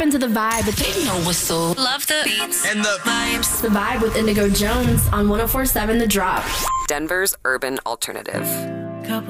tap into the vibe. They know what's so. Love the beats and the vibes. The Vibe with Indigo Jones on 104.7 The Drop. Denver's urban alternative.